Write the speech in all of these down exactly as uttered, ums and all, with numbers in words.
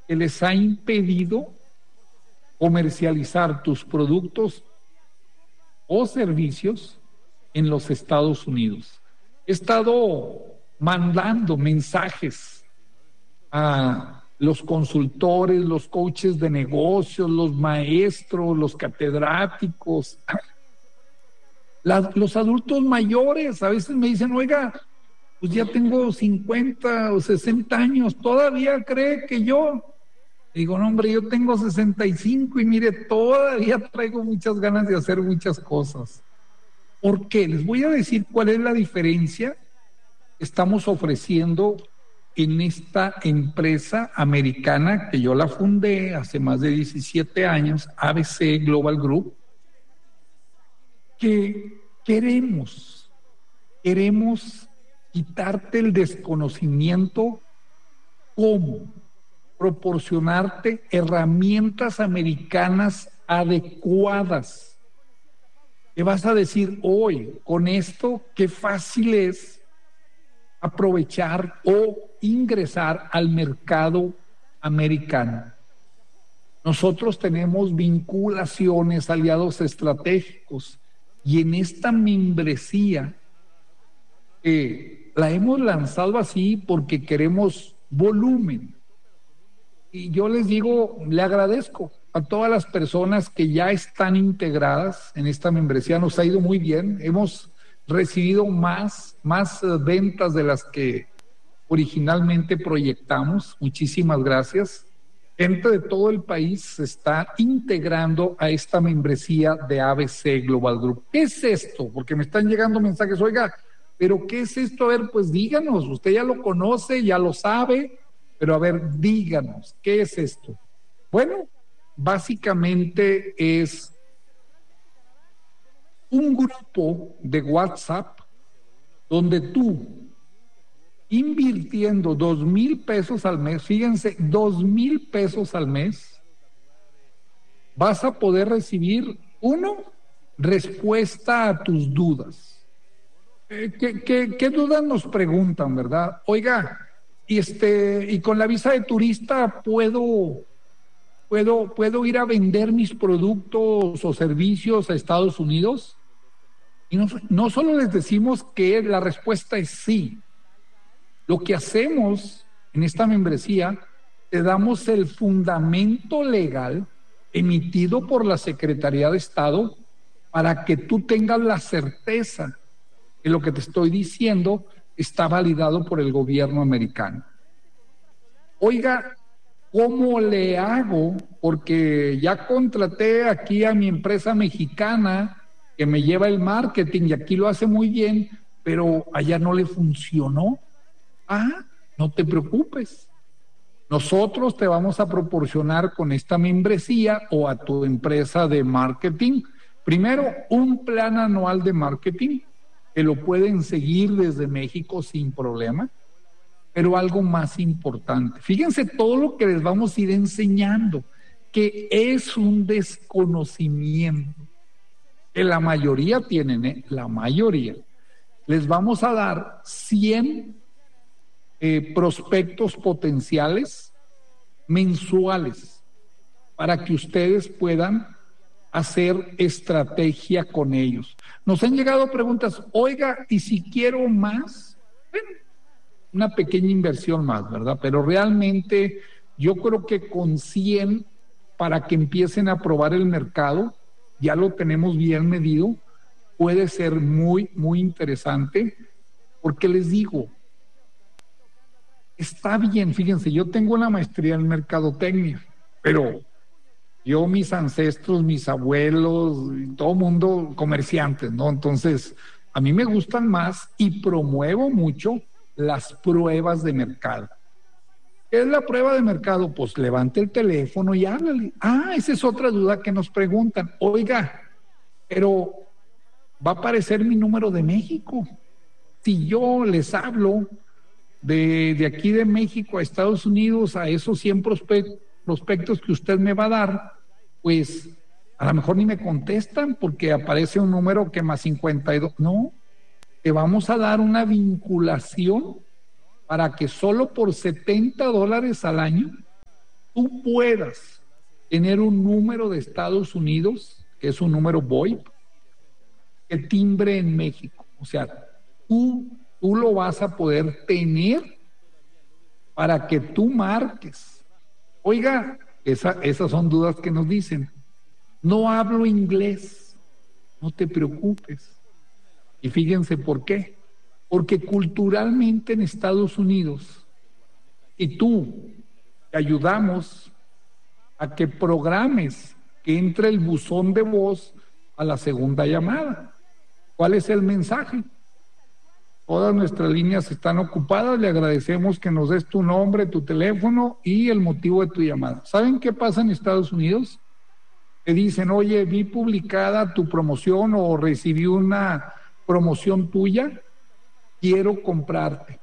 que les ha impedido comercializar tus productos o servicios en los Estados Unidos. He estado mandando mensajes a los consultores, los coaches de negocios, los maestros, los catedráticos, la, los adultos mayores. A veces me dicen, oiga, pues ya tengo cincuenta o sesenta años, ¿todavía cree que yo? Digo, no, hombre, yo tengo sesenta y cinco y mire, todavía traigo muchas ganas de hacer muchas cosas. ¿Por qué? Les voy a decir cuál es la diferencia que estamos ofreciendo en esta empresa americana que yo la fundé hace más de diecisiete años, A B C Global Group, que queremos, queremos quitarte el desconocimiento. ¿Cómo? Proporcionarte herramientas americanas adecuadas. ¿Qué vas a decir hoy? Con esto, qué fácil es aprovechar o ingresar al mercado americano. Nosotros tenemos vinculaciones, aliados estratégicos, y en esta membresía eh, la hemos lanzado así porque queremos volumen. Y yo les digo, le agradezco a todas las personas que ya están integradas en esta membresía. Nos ha ido muy bien. Hemos recibido más, más ventas de las que originalmente proyectamos. Muchísimas gracias. Gente de todo el país se está integrando a esta membresía de A B C Global Group. ¿Qué es esto? Porque me están llegando mensajes, oiga, ¿pero qué es esto? A ver, pues díganos, usted ya lo conoce, ya lo sabe, pero a ver, díganos, ¿qué es esto? Bueno, básicamente es un grupo de WhatsApp donde tú, invirtiendo dos mil pesos al mes, fíjense, dos mil pesos al mes, vas a poder recibir, uno, respuesta a tus dudas. Eh, ¿qué, qué, qué dudas nos preguntan, verdad? Oiga, y este, y con la visa de turista puedo, puedo, puedo ir a vender mis productos o servicios a Estados Unidos. Y no, no solo les decimos que la respuesta es sí. Lo que hacemos en esta membresía, te damos el fundamento legal emitido por la Secretaría de Estado para que tú tengas la certeza que lo que te estoy diciendo está validado por el gobierno americano. Oiga, ¿cómo le hago? Porque ya contraté aquí a mi empresa mexicana que me lleva el marketing y aquí lo hace muy bien, pero allá no le funcionó. Ah, no te preocupes. Nosotros te vamos a proporcionar con esta membresía o a tu empresa de marketing, primero, un plan anual de marketing que lo pueden seguir desde México sin problema, pero algo más importante. Fíjense todo lo que les vamos a ir enseñando, que es un desconocimiento que la mayoría tienen, ¿eh? La mayoría. Les vamos a dar cien eh, prospectos potenciales mensuales para que ustedes puedan hacer estrategia con ellos. Nos han llegado preguntas, oiga, ¿y si quiero más? Bueno, una pequeña inversión más, ¿verdad? Pero realmente yo creo que con cien, para que empiecen a probar el mercado, ya lo tenemos bien medido, puede ser muy, muy interesante, porque les digo, está bien, fíjense, yo tengo una maestría en mercadotecnia, pero yo, mis ancestros, mis abuelos, todo mundo comerciantes, ¿no? Entonces, a mí me gustan más y promuevo mucho las pruebas de mercado. ¿Qué es la prueba de mercado? Pues levante el teléfono y háblale. Ah, esa es otra duda que nos preguntan. Oiga, pero va a aparecer mi número de México. Si yo les hablo de, de aquí de México a Estados Unidos, a esos cien prospectos, prospectos que usted me va a dar, pues a lo mejor ni me contestan porque aparece un número que más cincuenta y dos. No, te vamos a dar una vinculación para que solo por setenta dólares al año tú puedas tener un número de Estados Unidos, que es un número V O I P, que timbre en México. O sea, tú, tú lo vas a poder tener para que tú marques. Oiga, esa, esas son dudas que nos dicen. No hablo inglés, no te preocupes. Y fíjense por qué. Porque culturalmente en Estados Unidos, y tú te ayudamos a que programes que entre el buzón de voz a la segunda llamada. ¿Cuál es el mensaje? Todas nuestras líneas están ocupadas, le agradecemos que nos des tu nombre, tu teléfono y el motivo de tu llamada. ¿Saben qué pasa en Estados Unidos? Te dicen, oye, vi publicada tu promoción o recibí una promoción tuya, quiero comprarte.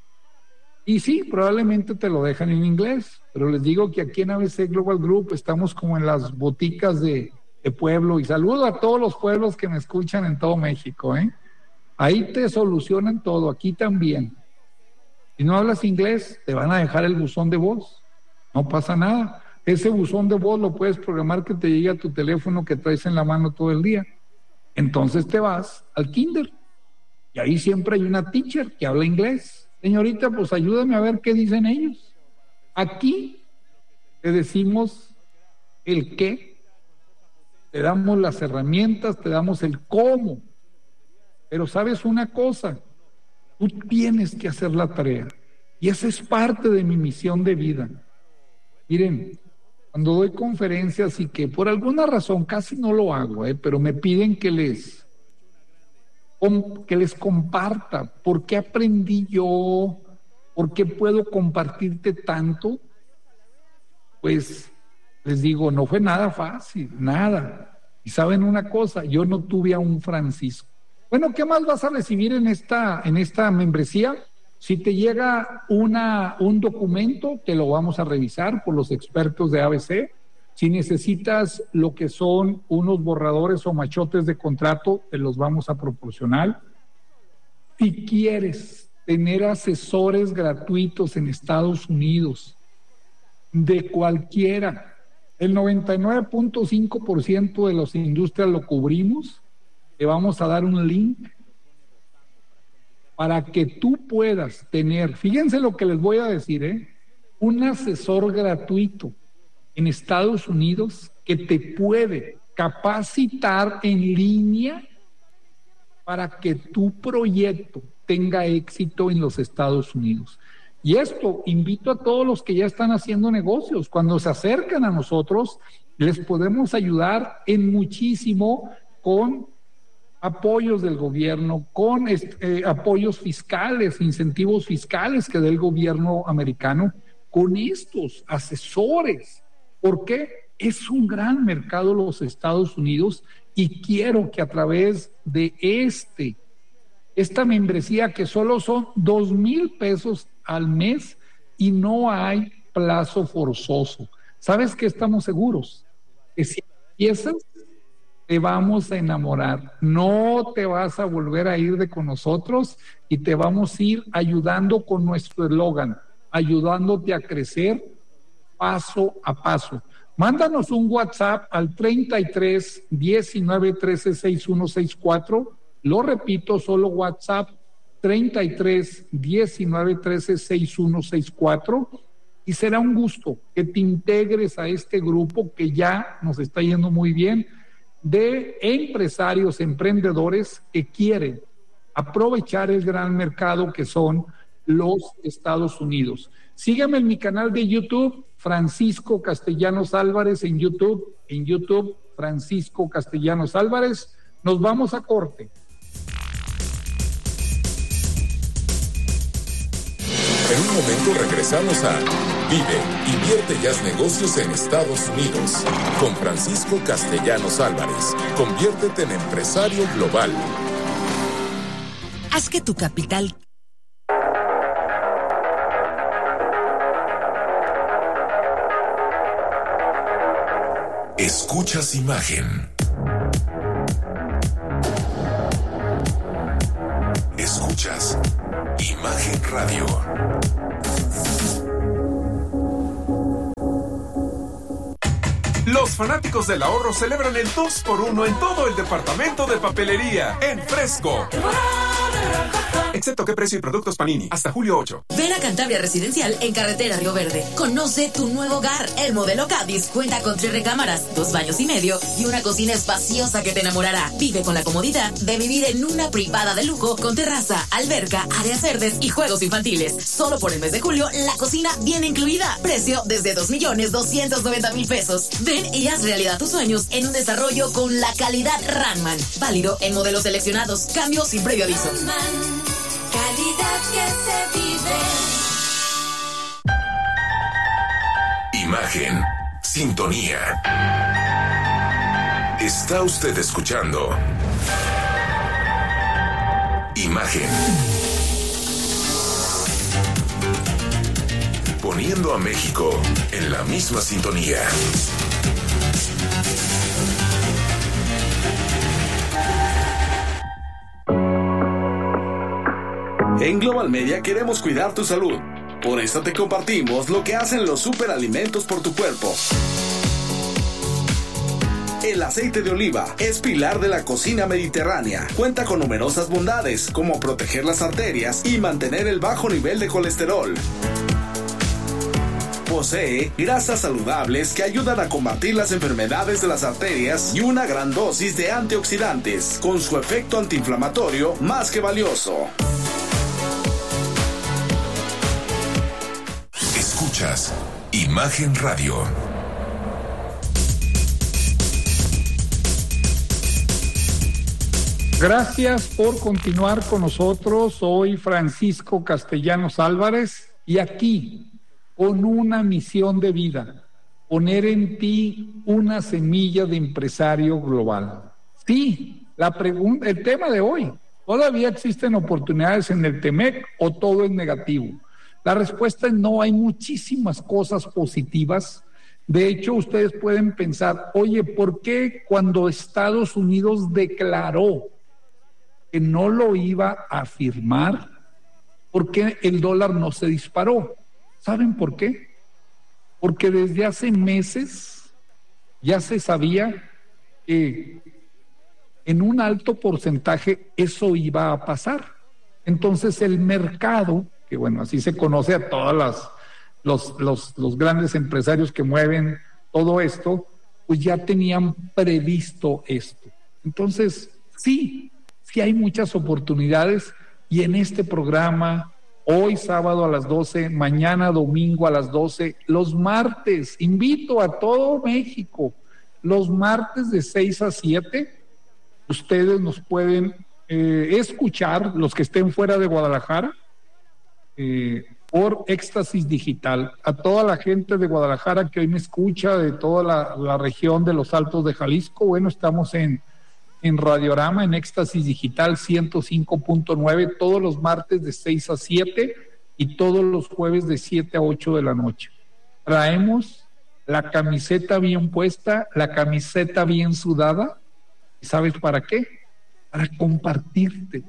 Y sí, probablemente te lo dejan en inglés, pero les digo que aquí en A B C Global Group estamos como en las boticas de, de pueblo, y saludo a todos los pueblos que me escuchan en todo México, ¿eh? Ahí te solucionan todo, aquí también. Si no hablas inglés, te van a dejar el buzón de voz, no pasa nada. Ese buzón de voz lo puedes programar que te llegue a tu teléfono que traes en la mano todo el día. Entonces te vas al kinder y ahí siempre hay una teacher que habla inglés. Señorita, pues ayúdame a ver qué dicen ellos. Aquí te decimos el qué, te damos las herramientas, te damos el cómo. Pero sabes una cosa, tú tienes que hacer la tarea. Y esa es parte de mi misión de vida. Miren, cuando doy conferencias y que por alguna razón casi no lo hago, ¿eh? pero me piden que les, que les comparta por qué aprendí yo, por qué puedo compartirte tanto, pues les digo, no fue nada fácil, nada. Y saben una cosa, yo no tuve a un Francisco. Bueno, ¿qué más vas a recibir en esta, en esta membresía? Si te llega una, un documento, te lo vamos a revisar por los expertos de A B C. Si necesitas lo que son unos borradores o machotes de contrato, te los vamos a proporcionar. Si quieres tener asesores gratuitos en Estados Unidos, de cualquiera, el noventa y nueve punto cinco por ciento de las industrias lo cubrimos, te vamos a dar un link para que tú puedas tener, fíjense lo que les voy a decir, ¿eh? un asesor gratuito en Estados Unidos que te puede capacitar en línea para que tu proyecto tenga éxito en los Estados Unidos. Y esto, invito a todos los que ya están haciendo negocios, cuando se acercan a nosotros, les podemos ayudar en muchísimo con apoyos del gobierno, con eh, apoyos fiscales, incentivos fiscales que da el gobierno americano, con estos asesores. ¿Por qué? Es un gran mercado los Estados Unidos y quiero que a través de este, esta membresía que solo son dos mil pesos al mes y no hay plazo forzoso. ¿Sabes qué estamos seguros? Que si empiezas, te vamos a enamorar, no te vas a volver a ir de con nosotros y te vamos a ir ayudando con nuestro eslogan, ayudándote a crecer paso a paso. Mándanos un WhatsApp al treinta y tres, diecinueve, trece, sesenta y uno sesenta y cuatro, lo repito, solo WhatsApp treinta y tres, diecinueve, trece, sesenta y uno sesenta y cuatro, y será un gusto que te integres a este grupo que ya nos está yendo muy bien, de empresarios, emprendedores que quieren aprovechar el gran mercado que son los Estados Unidos. Sígueme en mi canal de YouTube, Francisco Castellanos Álvarez en YouTube, en YouTube, Francisco Castellanos Álvarez. Nos vamos a corte. En un momento regresamos a Vive, Invierte y haz negocios en Estados Unidos con Francisco Castellanos Álvarez. Conviértete en empresario global. Haz que tu capital... Escuchas imagen. Escuchas Imagen Radio. Los fanáticos del ahorro celebran el dos por uno en todo el departamento de papelería, en Fresco. Excepto que precio y productos Panini, hasta julio ocho. Ven a Cantabria Residencial en Carretera Río Verde. Conoce tu nuevo hogar. El modelo Cádiz cuenta con tres recámaras, dos baños y medio y una cocina espaciosa que te enamorará. Vive con la comodidad de vivir en una privada de lujo con terraza, alberca, áreas verdes y juegos infantiles. Solo por el mes de julio, la cocina viene incluida. Precio desde dos millones doscientos noventa mil pesos. Ven y haz realidad tus sueños en un desarrollo con la calidad Ranman. Válido en modelos seleccionados. Cambio sin previo aviso. Ranman. Calidad que se vive. Imagen, sintonía. Está usted escuchando Imagen. Poniendo a México en la misma sintonía. En Global Media queremos cuidar tu salud. Por eso te compartimos lo que hacen los superalimentos por tu cuerpo. El aceite de oliva es pilar de la cocina mediterránea. Cuenta con numerosas bondades, como proteger las arterias y mantener el bajo nivel de colesterol. Posee grasas saludables que ayudan a combatir las enfermedades de las arterias y una gran dosis de antioxidantes, con su efecto antiinflamatorio más que valioso. Escuchas Imagen Radio. Gracias por continuar con nosotros. Soy Francisco Castellanos Álvarez y aquí con una misión de vida, poner en ti una semilla de empresario global. Sí, la pregunta, el tema de hoy, ¿todavía existen oportunidades en el Temec o todo es negativo? La respuesta es no, hay muchísimas cosas positivas. De hecho, ustedes pueden pensar, oye, ¿por qué cuando Estados Unidos declaró que no lo iba a firmar, por qué el dólar no se disparó? ¿Saben por qué? Porque desde hace meses ya se sabía que en un alto porcentaje eso iba a pasar. Entonces el mercado, que bueno, así se conoce a todas las los, los, los grandes empresarios que mueven todo esto, pues ya tenían previsto esto. Entonces, sí, sí hay muchas oportunidades y en este programa, hoy sábado a las doce, mañana domingo a las doce, los martes, invito a todo México, los martes de seis a siete, ustedes nos pueden eh, escuchar, los que estén fuera de Guadalajara, eh, por Éxtasis Digital. A toda la gente de Guadalajara que hoy me escucha, de toda la, la región de los Altos de Jalisco, bueno, estamos en, en Radiorama, en Éxtasis Digital ciento cinco punto nueve, todos los martes de seis a siete y todos los jueves de siete a ocho de la noche. Traemos la camiseta bien puesta, la camiseta bien sudada. ¿Y sabes para qué? Para compartirte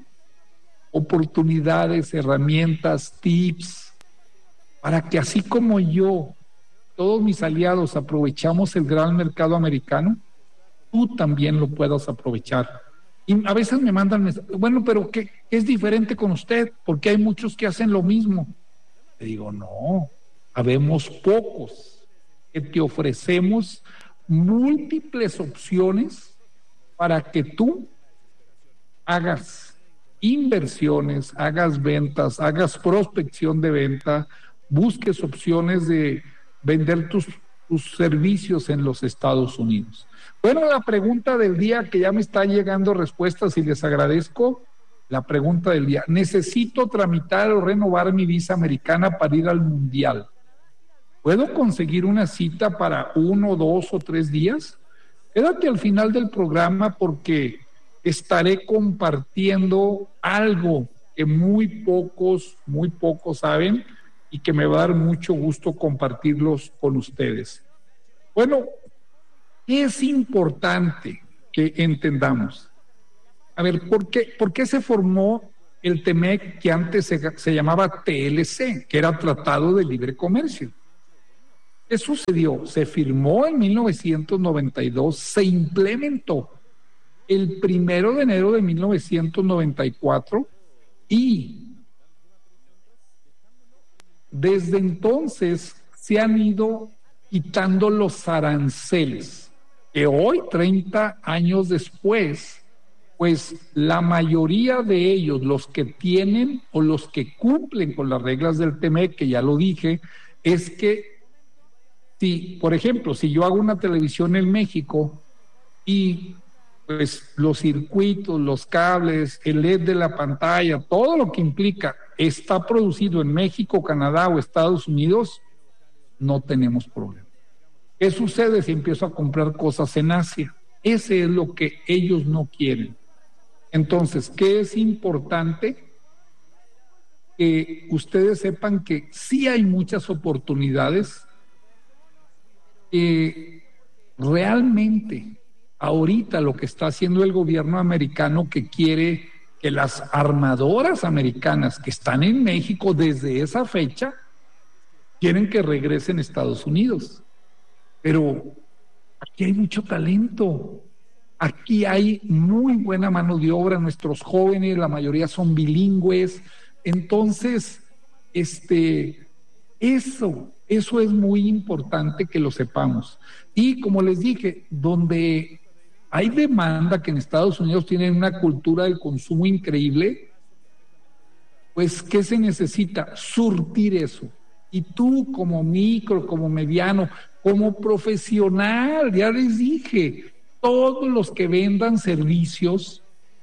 oportunidades, herramientas, tips, para que así como yo, todos mis aliados aprovechamos el gran mercado americano, tú también lo puedas aprovechar. Y a veces me mandan mensajes, bueno, pero ¿qué, qué es diferente con usted? Porque hay muchos que hacen lo mismo. Le digo, no, habemos pocos que te ofrecemos múltiples opciones para que tú hagas inversiones, hagas ventas, hagas prospección de venta, busques opciones de vender tus, tus servicios en los Estados Unidos. Bueno, la pregunta del día, que ya me están llegando respuestas y les agradezco, la pregunta del día, necesito tramitar o renovar mi visa americana para ir al Mundial. ¿Puedo conseguir una cita para uno, dos o tres días? Quédate al final del programa porque estaré compartiendo algo que muy pocos, muy pocos saben y que me va a dar mucho gusto compartirlos con ustedes. Bueno, es importante que entendamos. A ver, ¿por qué, por qué se formó el Temec, que antes se, se llamaba T L C, que era Tratado de Libre Comercio? ¿Qué sucedió? Se firmó en mil novecientos noventa y dos, se implementó el primero de enero de mil novecientos noventa y cuatro y desde entonces se han ido quitando los aranceles, que hoy, treinta años después, pues la mayoría de ellos, los que tienen o los que cumplen con las reglas del T M E C, que ya lo dije, es que si, por ejemplo, si yo hago una televisión en México y pues los circuitos, los cables, el L E D de la pantalla, todo lo que implica está producido en México, Canadá o Estados Unidos, no tenemos problema. ¿Qué sucede si empiezo a comprar cosas en Asia? Ese es lo que ellos no quieren. Entonces, ¿qué es importante? Que ustedes sepan que sí hay muchas oportunidades, que realmente ahorita lo que está haciendo el gobierno americano, que quiere que las armadoras americanas que están en México desde esa fecha, quieren que regresen a Estados Unidos. Pero aquí hay mucho talento, aquí hay muy buena mano de obra, nuestros jóvenes, la mayoría son bilingües, entonces, este, eso, eso es muy importante que lo sepamos. Y como les dije, donde hay demanda, que en Estados Unidos tienen una cultura del consumo increíble, pues, ¿qué se necesita? Surtir eso. Y tú como micro, como mediano, como profesional, ya les dije, todos los que vendan servicios,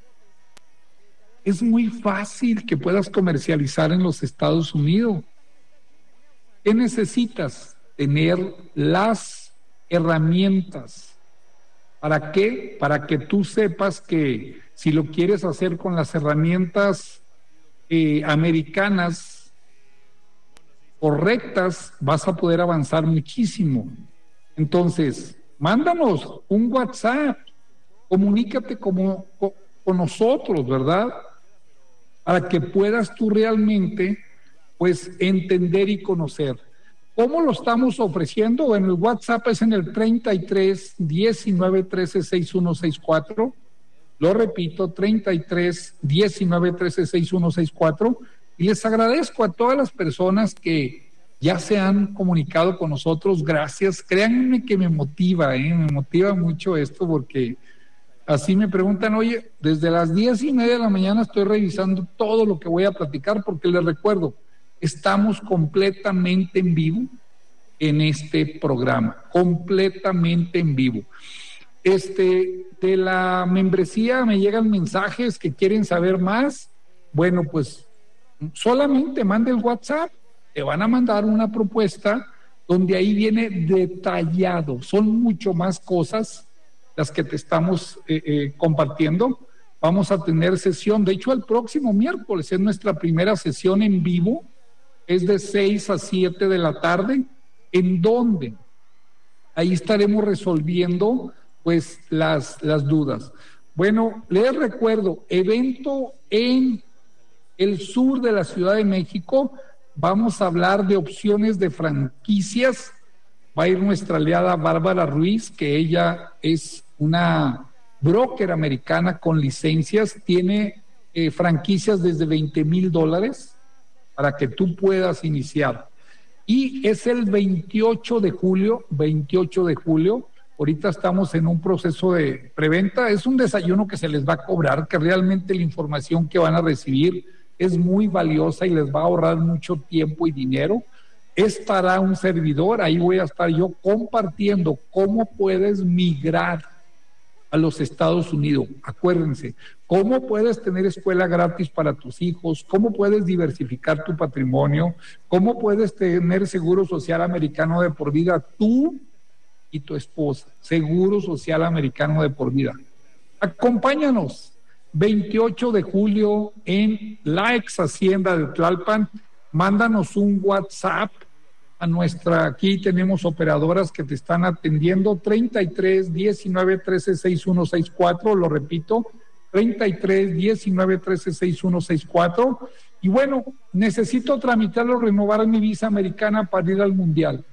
es muy fácil que puedas comercializar en los Estados Unidos. ¿Qué necesitas? Tener las herramientas. ¿Para qué? Para que tú sepas que si lo quieres hacer con las herramientas eh, americanas correctas, vas a poder avanzar muchísimo. Entonces, mándanos un WhatsApp, comunícate como, con, con nosotros, ¿verdad? Para que puedas tú realmente, pues, entender y conocer. ¿Cómo lo estamos ofreciendo? En el WhatsApp es en el treinta y tres, diecinueve, trece, sesenta y uno sesenta y cuatro. Lo repito, treinta y tres, diecinueve, trece, sesenta y uno sesenta y cuatro. Y les agradezco a todas las personas que ya se han comunicado con nosotros. Gracias. Créanme que me motiva, ¿eh? Me motiva mucho esto porque así me preguntan, oye, desde las diez y media de la mañana estoy revisando todo lo que voy a platicar porque les recuerdo, estamos completamente en vivo en este programa, completamente en vivo. Este, de la membresía me llegan mensajes que quieren saber más. Bueno, pues solamente mande el WhatsApp, te van a mandar una propuesta donde ahí viene detallado, son mucho más cosas las que te estamos eh, eh, compartiendo. Vamos a tener sesión, de hecho el próximo miércoles es nuestra primera sesión en vivo, es de seis a siete de la tarde, en donde ahí estaremos resolviendo pues las, las dudas. Bueno, les recuerdo, evento en el sur de la Ciudad de México, vamos a hablar de opciones de franquicias. Va a ir nuestra aliada Bárbara Ruiz, que ella es una broker americana con licencias, tiene eh, franquicias desde veinte mil dólares para que tú puedas iniciar. Y es el veintiocho de julio, veintiocho de julio, ahorita estamos en un proceso de preventa, es un desayuno que se les va a cobrar, que realmente la información que van a recibir es muy valiosa y les va a ahorrar mucho tiempo y dinero. Estará un servidor, ahí voy a estar yo compartiendo cómo puedes migrar a los Estados Unidos. Acuérdense, cómo puedes tener escuela gratis para tus hijos, cómo puedes diversificar tu patrimonio, cómo puedes tener seguro social americano de por vida, tú y tu esposa, seguro social americano de por vida. Acompáñanos, veintiocho de julio en la ex hacienda de Tlalpan, mándanos un WhatsApp a nuestra, aquí tenemos operadoras que te están atendiendo, treinta y tres, diecinueve, trece, sesenta y uno sesenta y cuatro, lo repito, treinta y tres, diecinueve, trece, sesenta y uno sesenta y cuatro, y bueno, necesito tramitarlo, renovar mi visa americana para ir al Mundial.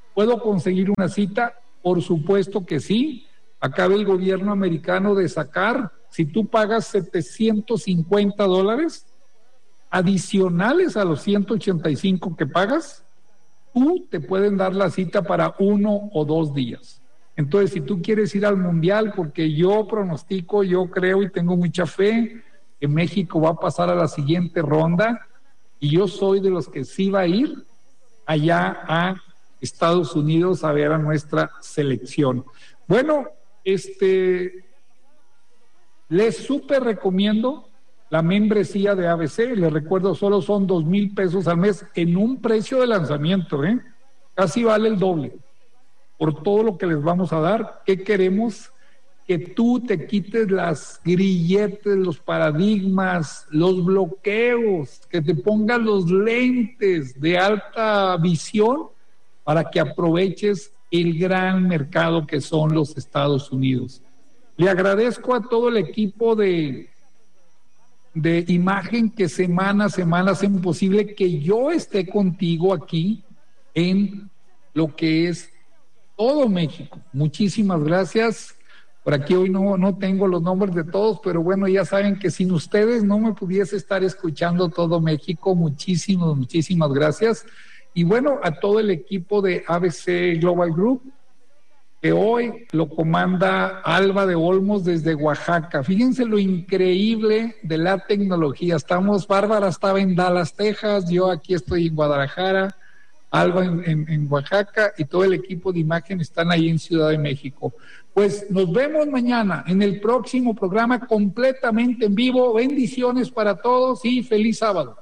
¿Puedo conseguir una cita? Por supuesto que sí. Acaba el gobierno americano de sacar, si tú pagas setecientos cincuenta dólares adicionales a los ciento ochenta y cinco que pagas, tú te pueden dar la cita para uno o dos días. Entonces, si tú quieres ir al Mundial, porque yo pronostico, yo creo y tengo mucha fe que México va a pasar a la siguiente ronda, y yo soy de los que sí va a ir allá a Estados Unidos a ver a nuestra selección. Bueno, este, les súper recomiendo la membresía de A B C. Les recuerdo, solo son dos mil pesos al mes en un precio de lanzamiento, ¿eh? Casi vale el doble por todo lo que les vamos a dar. ¿Qué queremos? Que tú te quites las grilletes, los paradigmas, los bloqueos, que te pongas los lentes de alta visión para que aproveches el gran mercado que son los Estados Unidos. Le agradezco a todo el equipo de, de Imagen que semana a semana hacen posible que yo esté contigo aquí en lo que es todo México. Muchísimas gracias. Por aquí hoy no, no tengo los nombres de todos, pero bueno, ya saben que sin ustedes no me pudiese estar escuchando todo México. Muchísimas, muchísimas gracias. Y bueno, a todo el equipo de A B C Global Group, que hoy lo comanda Alba de Olmos desde Oaxaca. Fíjense lo increíble de la tecnología. Estamos, Bárbara estaba en Dallas, Texas, yo aquí estoy en Guadalajara, Alba en, en, en Oaxaca, y todo el equipo de Imagen están ahí en Ciudad de México. Pues nos vemos mañana en el próximo programa completamente en vivo. Bendiciones para todos y feliz sábado.